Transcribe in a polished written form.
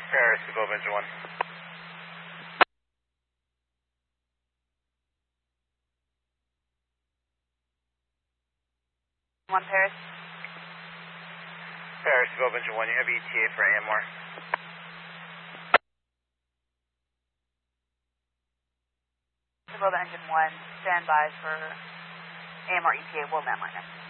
Paris, Evolve Engine 1. 1 Paris. Paris, Evolve Engine 1, you have ETA for AMR. Evolve Engine 1, stand by for AMR ETA, World Landliner.